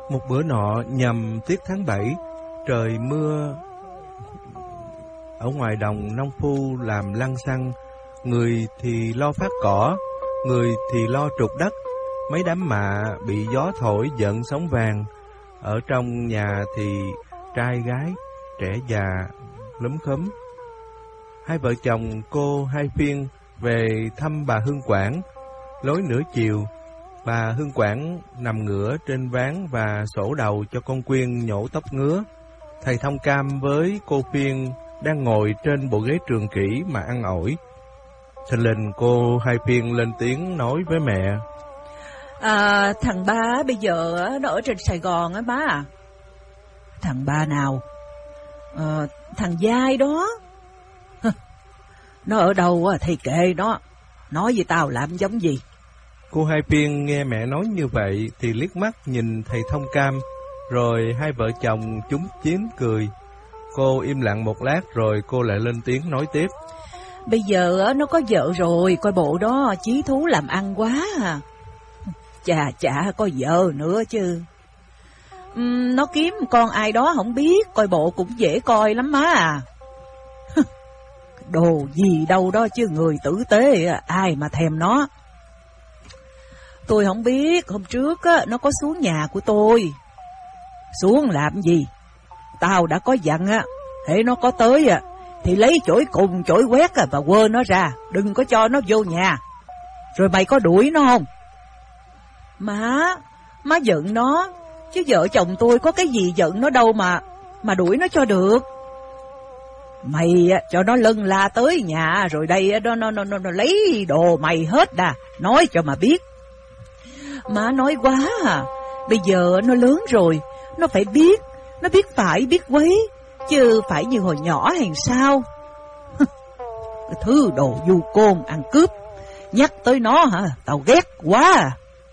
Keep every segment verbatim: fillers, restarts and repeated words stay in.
Một bữa nọ nhằm tiết tháng bảy, trời mưa, ở ngoài đồng nông phu làm lăng xăng, người thì lo phát cỏ, người thì lo trục đất. Mấy đám mạ bị gió thổi giận sóng vàng. Ở trong nhà thì trai gái, trẻ già lúm khúm. Hai vợ chồng cô Hai Phiên về thăm bà Hương Quảng. Lối nửa chiều, bà Hương Quảng nằm ngửa trên ván và sổ đầu cho con Quyên nhổ tóc ngứa. Thầy Thông Cam với cô Phiên đang ngồi trên bộ ghế trường kỷ mà ăn ổi. Thình lình cô Hai Phiên lên tiếng nói với mẹ: À, thằng ba bây giờ nó ở trên Sài Gòn á má à. Thằng ba nào? À, thằng Giai đó. Nó ở đâu thì kệ nó, nói với tao làm giống gì. Cô Hai Phiên nghe mẹ nói như vậy thì liếc mắt nhìn thầy Thông Cam, rồi hai vợ chồng chúng chiến cười. Cô im lặng một lát rồi cô lại lên tiếng nói tiếp: Bây giờ nó có vợ rồi, coi bộ đó chí thú làm ăn quá à. Chà chà, có vợ nữa chứ. uhm, Nó kiếm con ai đó không biết, coi bộ cũng dễ coi lắm má à. Đồ gì đâu đó chứ, người tử tế ai mà thèm nó. Tôi không biết, hôm trước á, nó có xuống nhà của tôi. Xuống làm gì? Tao đã có dặn á, hễ nó có tới á thì lấy chổi cùng chổi quét á và quơ nó ra, đừng có cho nó vô nhà. Rồi mày có đuổi nó không? Má, má giận nó, chứ vợ chồng tôi có cái gì giận nó đâu mà mà đuổi nó cho được. Mày cho nó lân la tới nhà rồi đây nó nó nó nó, nó lấy đồ mày hết đà, nói cho mà biết. Má nói quá à, bây giờ nó lớn rồi, nó phải biết, nó biết phải biết quấy, chứ phải như hồi nhỏ hay sao. Cái thứ đồ du côn ăn cướp, nhắc tới nó hả, tao ghét quá à.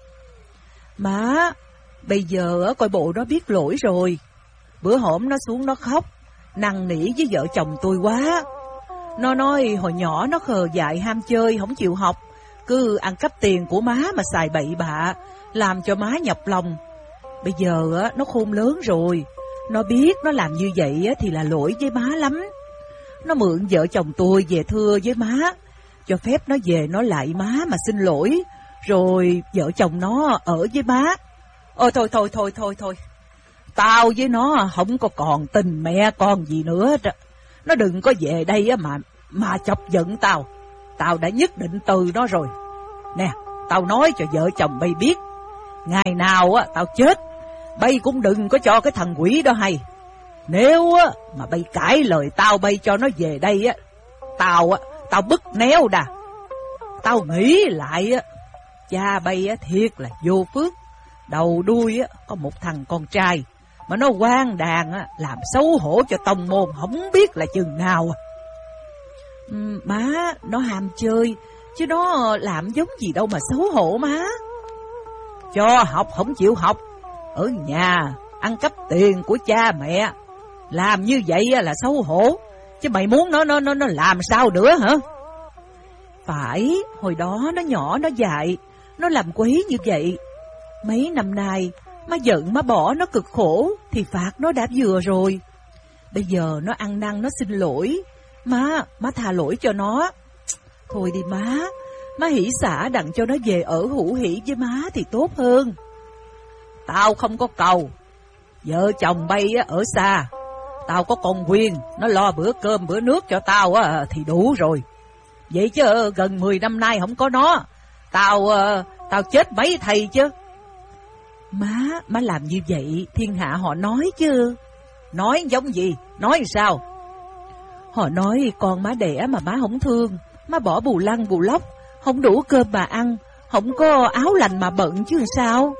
Má, bây giờ coi bộ nó biết lỗi rồi. Bữa hổm nó xuống nó khóc, năn nỉ với vợ chồng tôi quá. Nó nói hồi nhỏ nó khờ dại ham chơi, không chịu học, cứ ăn cắp tiền của má mà xài bậy bạ, làm cho má nhọc lòng. Bây giờ nó khôn lớn rồi, nó biết nó làm như vậy thì là lỗi với má lắm. Nó mượn vợ chồng tôi về thưa với má, cho phép nó về nói lại má mà xin lỗi, rồi vợ chồng nó ở với má. Ôi thôi thôi thôi thôi thôi, tao với nó không có còn tình mẹ con gì nữa. Nó đừng có về đây mà mà chọc giận tao. Tao đã nhất định từ nó rồi. Nè, tao nói cho vợ chồng bay biết, ngày nào á tao chết, bay cũng đừng có cho cái thằng quỷ đó hay. Nếu á mà bay cãi lời tao, bay cho nó về đây á, tao á tao bứt néo đà. Tao nghĩ lại á, cha bay á thiệt là vô phước. Đầu đuôi á có một thằng con trai mà nó hoang đàn á, làm xấu hổ cho tông môn không biết là chừng nào. Ừ, má, nó ham chơi chứ nó làm giống gì đâu mà xấu hổ má. Cho học không chịu học, ở nhà ăn cắp tiền của cha mẹ, làm như vậy là xấu hổ. Chứ mày muốn nó nó nó nó làm sao nữa hả? Phải, hồi đó nó nhỏ nó dại, nó làm quấy như vậy. Mấy năm nay má giận má bỏ nó cực khổ thì phạt nó đã vừa rồi. Bây giờ nó ăn năn nó xin lỗi, má má tha lỗi cho nó. Thôi đi má, má hỷ xả đặng cho nó về ở hữu hỷ với má thì tốt hơn. Tao không có cầu, vợ chồng bay ở xa, tao có con Quyên, nó lo bữa cơm bữa nước cho tao thì đủ rồi. Vậy chứ gần mười năm nay không có nó, tao tao chết mấy thầy chứ. Má, má làm như vậy thiên hạ họ nói chứ. Nói giống gì, nói sao? Họ nói con má đẻ mà má không thương, má bỏ bù lăng bù lóc, không đủ cơm mà ăn, không có áo lành mà bận chứ sao?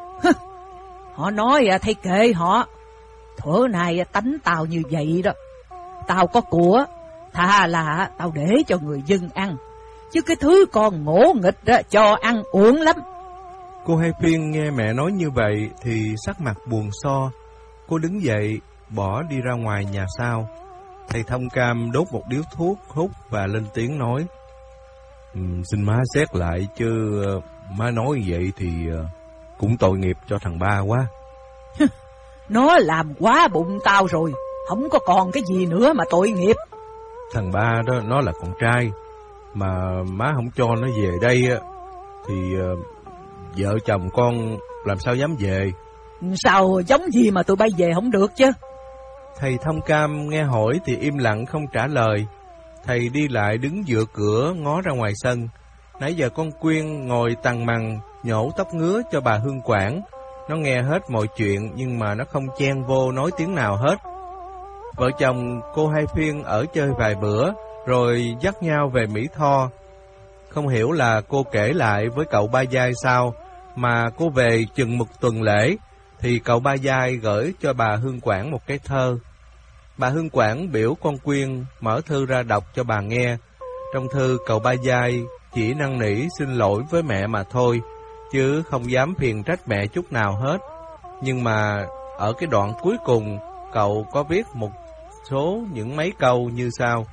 Họ nói thấy kệ họ. Thuở này tánh tao như vậy đó. Tao có của, thà là tao để cho người dân ăn, chứ cái thứ con ngỗ nghịch đó, cho ăn uổng lắm. Cô Hai Phiên nghe mẹ nói như vậy thì sắc mặt buồn so. Cô đứng dậy bỏ đi ra ngoài nhà sau. Thầy Thông Cam đốt một điếu thuốc hút và lên tiếng nói: um, Xin má xét lại chứ má nói vậy thì uh, cũng tội nghiệp cho thằng ba quá. Nó làm quá bụng tao rồi, không có còn cái gì nữa mà tội nghiệp. Thằng ba đó nó là con trai, mà má không cho nó về đây á, thì uh, vợ chồng con làm sao dám về. Sao giống gì mà tụi bay về không được chứ? Thầy thông cam nghe hỏi thì im lặng không trả lời. Thầy đi lại đứng dựa cửa ngó ra ngoài sân. Nãy giờ con Quyên ngồi tằng mằng nhổ tóc ngứa cho bà Hương quản. Nó nghe hết mọi chuyện nhưng mà nó không chen vô nói tiếng nào hết. Vợ chồng cô Hai Phiên ở chơi vài bữa rồi dắt nhau về Mỹ Tho. Không hiểu là cô kể lại với cậu Ba Giai sao mà cô về chừng một tuần lễ thì cậu Ba Giai gửi cho bà Hương quản một cái thơ. Bà Hương quản biểu con Quyên mở thư ra đọc cho bà nghe. Trong thư cậu Ba Giai chỉ năn nỉ xin lỗi với mẹ mà thôi, chứ không dám phiền trách mẹ chút nào hết. Nhưng mà ở cái đoạn cuối cùng, cậu có viết một số những mấy câu như sau.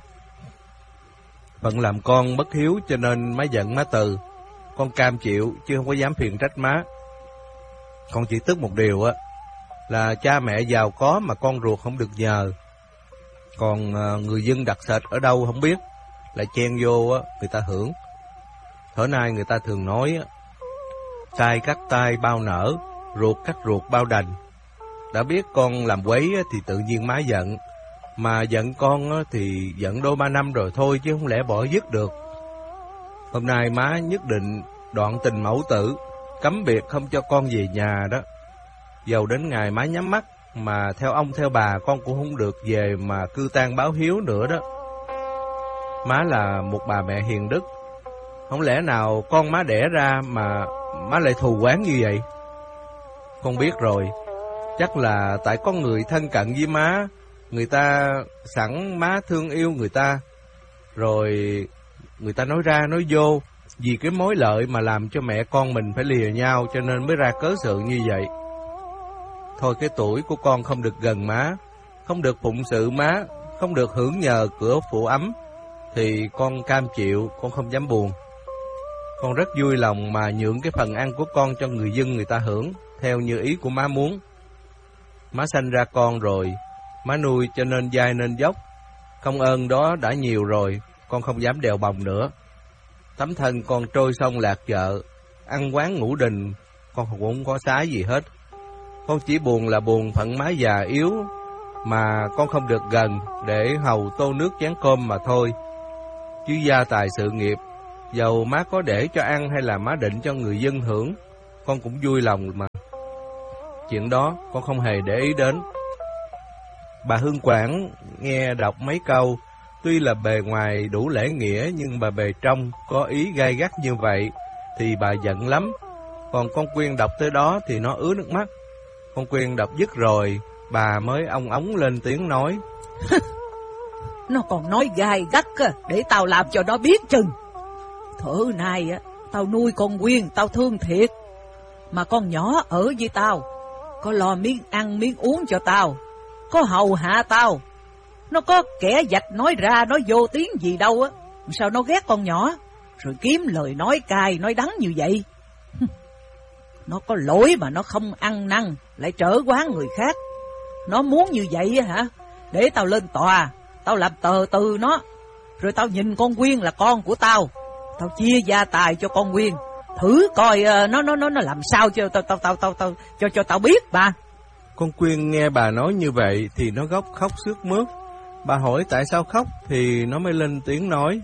Phận làm con bất hiếu cho nên má giận má từ. Con cam chịu chứ không có dám phiền trách má. Con chỉ tức một điều á, là cha mẹ giàu có mà con ruột không được nhờ. Còn người dân đặc sệt ở đâu không biết, lại chen vô á, người ta hưởng. Thở nay người ta thường nói á, tai cắt tai bao nở, ruột cắt ruột bao đành. Đã biết con làm quấy á, thì tự nhiên má giận. Mà giận con á, thì giận đôi ba năm rồi thôi chứ không lẽ bỏ dứt được. Hôm nay má nhất định đoạn tình mẫu tử, cấm biệt không cho con về nhà đó. Dầu đến ngày má nhắm mắt, mà theo ông theo bà con cũng không được về mà cư tang báo hiếu nữa đó. Má là một bà mẹ hiền đức, không lẽ nào con má đẻ ra mà má lại thù oán như vậy? Con biết rồi, chắc là tại có người thân cận với má, người ta sẵn má thương yêu người ta, rồi người ta nói ra nói vô, vì cái mối lợi mà làm cho mẹ con mình phải lìa nhau cho nên mới ra cớ sự như vậy. Thôi cái tuổi của con không được gần má, không được phụng sự má, không được hưởng nhờ cửa phụ ấm, thì con cam chịu, con không dám buồn. Con rất vui lòng mà nhượng cái phần ăn của con cho người dân người ta hưởng, theo như ý của má muốn. Má sanh ra con rồi, má nuôi cho nên dai nên dốc. Công ơn đó đã nhiều rồi, con không dám đèo bòng nữa. Tấm thân con trôi sông lạc chợ, ăn quán ngủ đình, con cũng không có xá gì hết. Con chỉ buồn là buồn phận má già yếu, mà con không được gần để hầu tô nước chén cơm mà thôi. Chứ gia tài sự nghiệp, dầu má có để cho ăn hay là má định cho người dân hưởng, con cũng vui lòng mà. Chuyện đó con không hề để ý đến. Bà Hương quản nghe đọc mấy câu, tuy là bề ngoài đủ lễ nghĩa nhưng mà bề trong có ý gai gắt như vậy thì bà giận lắm. Còn con Quyên đọc tới đó thì nó ứa nước mắt. Con Quyên đọc dứt rồi, bà mới ong ống lên tiếng nói. Nó còn nói gai gắt để tao làm cho nó biết chừng. Thở này á, tao nuôi con Quyên, tao thương thiệt. Mà con nhỏ ở với tao, có lo miếng ăn miếng uống cho tao, có hầu hạ tao. Nó có kẻ dạch nói ra nói vô tiếng gì đâu á, sao nó ghét con nhỏ, rồi kiếm lời nói cay nói đắng như vậy. Nó có lỗi mà nó không ăn năn, lại trở quán người khác. Nó muốn như vậy á hả? Để tao lên tòa, tao làm tờ từ nó, rồi tao nhìn con Quyên là con của tao, tao chia gia tài cho con Quyên, thử coi uh, nó nó nó nó làm sao cho tao tao tao tao tao cho cho tao biết bà. Con Quyên nghe bà nói như vậy thì nó góc khóc sướt mướt. Bà hỏi tại sao khóc thì nó mới lên tiếng nói.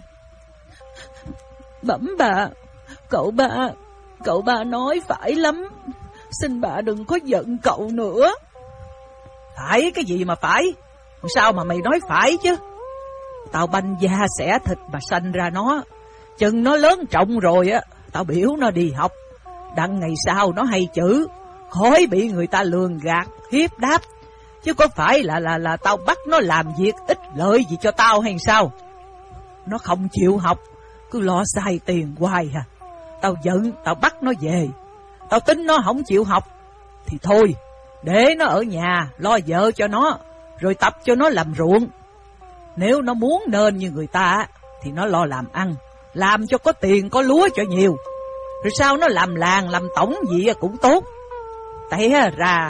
Bẩm bà, cậu ba, cậu ba nói phải lắm, xin bà đừng có giận cậu nữa. Phải cái gì mà phải? Sao mà mày nói phải chứ? Tao banh da xẻ thịt mà sanh ra nó, chừng nó lớn trọng rồi á, tao biểu nó đi học, đặng ngày sau nó hay chữ, khỏi bị người ta lường gạt, hiếp đáp. Chứ có phải là là là tao bắt nó làm việc ích lợi gì cho tao hay sao? Nó không chịu học, cứ lo xài tiền hoài à. Tao giận, tao bắt nó về. Tao tính nó không chịu học thì thôi, để nó ở nhà lo vợ cho nó, rồi tập cho nó làm ruộng. Nếu nó muốn nên như người ta thì nó lo làm ăn, làm cho có tiền có lúa cho nhiều. Rồi sau nó làm làng làm tổng gì cũng tốt. Té ra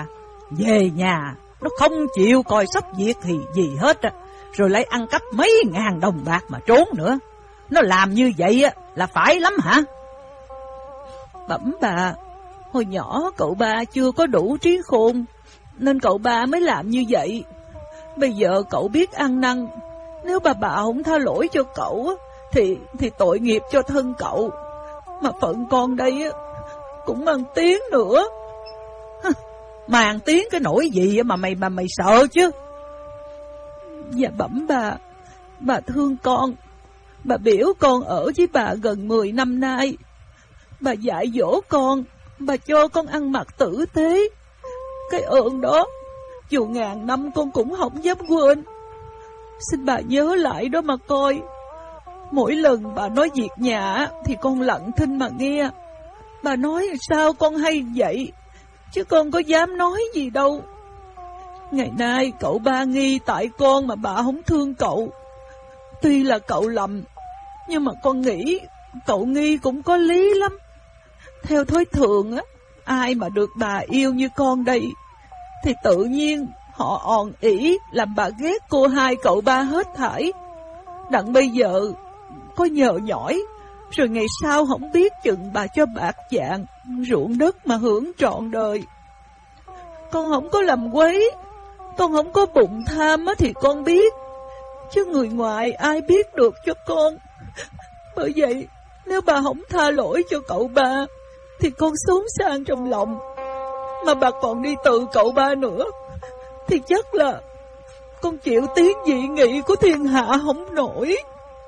Về nhà, nó không chịu coi sóc việc thì gì hết á, rồi lại ăn cắp mấy ngàn đồng bạc mà trốn nữa. Nó làm như vậy á là phải lắm hả? Bẩm bà, hồi nhỏ cậu ba chưa có đủ trí khôn, nên cậu ba mới làm như vậy. Bây giờ cậu biết ăn năn, nếu bà bà không tha lỗi cho cậu thì thì tội nghiệp cho thân cậu. Mà phận con đây á cũng mang tiếng nữa. Mang tiếng cái nỗi gì mà mày mà mày sợ chứ? Dạ bẩm bà, bà thương con. Bà biểu con ở với bà gần mười năm nay. Bà dạy dỗ con, bà cho con ăn mặc tử tế. Cái ơn đó dù ngàn năm con cũng không dám quên. Xin bà nhớ lại đó mà coi. Mỗi lần bà nói việc nhà thì con lặng thinh mà nghe. Bà nói sao con hay vậy, chứ con có dám nói gì đâu. Ngày nay cậu ba nghi tại con mà bà không thương cậu. Tuy là cậu lầm, nhưng mà con nghĩ cậu nghi cũng có lý lắm. Theo thói thường á, ai mà được bà yêu như con đây thì tự nhiên họ òn ỉ làm bà ghét cô hai cậu ba hết thảy. Đặng bây giờ có nhờ nhỏi, rồi ngày sau không biết chừng bà cho bạc vàng ruộng đất mà hưởng trọn đời. Con không có làm quấy, con không có bụng tham á thì con biết, chứ người ngoài ai biết được cho con. Bởi vậy nếu bà không tha lỗi cho cậu ba thì con xốn sang trong lòng. Mà bà còn đi từ cậu ba nữa thì chắc là con chịu tiếng dị nghị của thiên hạ không nổi.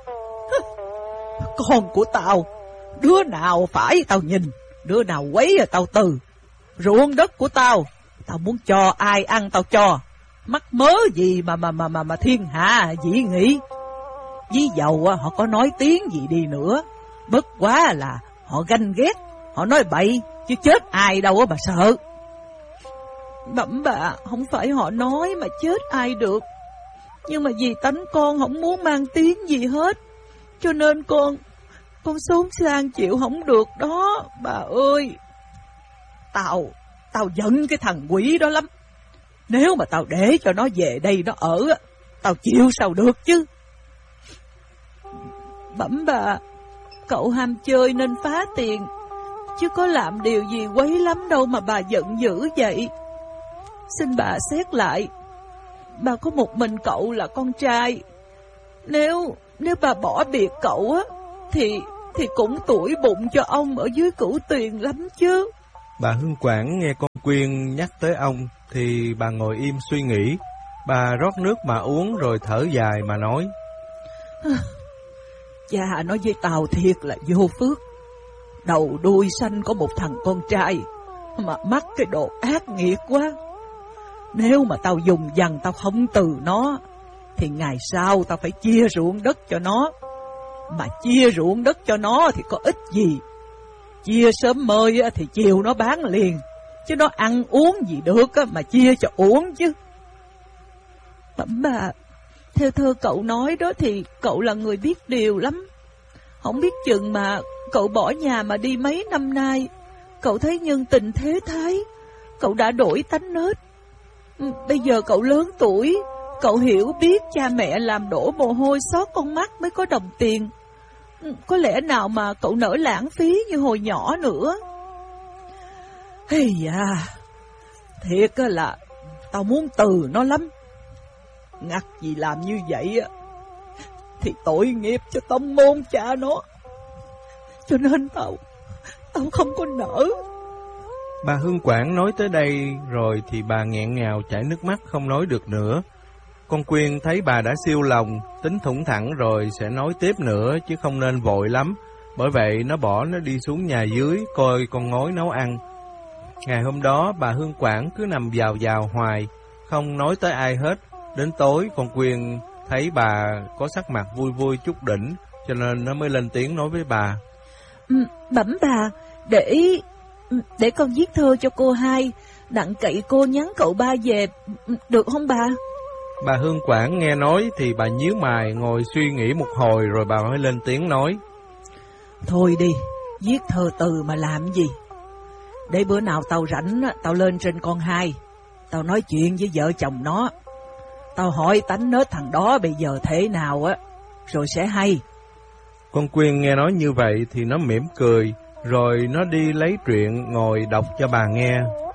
Con của tao, đứa nào phải tao nhìn, đứa nào quấy là tao từ. Ruộng đất của tao, tao muốn cho ai ăn tao cho. Mắc mớ gì mà mà mà mà, mà thiên hạ dị nghị. Ví dầu họ có nói tiếng gì đi nữa, bất quá là họ ganh ghét, họ nói bậy, chứ chết ai đâu mà sợ. Bẩm bà, không phải họ nói mà chết ai được. Nhưng mà vì tánh con không muốn mang tiếng gì hết, cho nên con Con xốn sang chịu không được đó, bà ơi. Tao Tao giận cái thằng quỷ đó lắm. Nếu mà tao để cho nó về đây nó ở, tao chịu sao được chứ. Bẩm bà, cậu ham chơi nên phá tiền, chứ có làm điều gì quấy lắm đâu mà bà giận dữ vậy. Xin bà xét lại, bà có một mình cậu là con trai. Nếu Nếu bà bỏ biệt cậu á Thì Thì cũng tủi bụng cho ông ở dưới Cửu Tuyền lắm chứ. Bà Hương Quảng nghe con Quyên nhắc tới ông thì bà ngồi im suy nghĩ. Bà rót nước mà uống rồi thở dài mà nói: Cha nói với tao thiệt là vô phước. Đầu đuôi xanh có một thằng con trai mà mắc cái độ ác nghiệt quá. Nếu mà tao dùng dằn tao không từ nó thì ngày sau tao phải chia ruộng đất cho nó. Mà chia ruộng đất cho nó thì có ích gì. Chia sớm mơi thì chiều nó bán liền, chứ nó ăn uống gì được mà chia cho uống chứ. Bẩm bà, theo thơ cậu nói đó thì cậu là người biết điều lắm. Không biết chừng mà cậu bỏ nhà mà đi mấy năm nay, cậu thấy nhân tình thế thái, cậu đã đổi tánh nết. Bây giờ cậu lớn tuổi, cậu hiểu biết cha mẹ làm đổ mồ hôi xót con mắt mới có đồng tiền. Có lẽ nào mà cậu nỡ lãng phí như hồi nhỏ nữa. Hey da, thiệt là tao muốn từ nó lắm. Ngặt gì làm như vậy thì tội nghiệp cho tông môn cha nó. Cho nên tao Tao không có nỡ. Bà Hương Quảng nói tới đây rồi thì bà nghẹn ngào chảy nước mắt không nói được nữa. Con Quyên thấy bà đã siêu lòng, tính thủng thẳng rồi sẽ nói tiếp nữa chứ không nên vội lắm. Bởi vậy nó bỏ nó đi xuống nhà dưới coi con ngói nấu ăn. Ngày hôm đó bà Hương Quảng cứ nằm vào vào hoài, không nói tới ai hết. Đến tối con Quyên thấy bà có sắc mặt vui vui chút đỉnh, cho nên nó mới lên tiếng nói với bà: ừ, Bẩm bà, để để con viết thơ cho cô hai, đặng cậy cô nhắn cậu ba về, được không bà? Bà Hương Quảng nghe nói thì bà nhíu mày ngồi suy nghĩ một hồi rồi bà mới lên tiếng nói: Thôi đi, viết thơ từ mà làm gì. Để bữa nào tao rảnh tao lên trên con hai, tao nói chuyện với vợ chồng nó. Tao hỏi tánh nết thằng đó bây giờ thế nào á, rồi sẽ hay. Con Quyên nghe nói như vậy thì nó mỉm cười, rồi nó đi lấy truyện ngồi đọc cho bà nghe.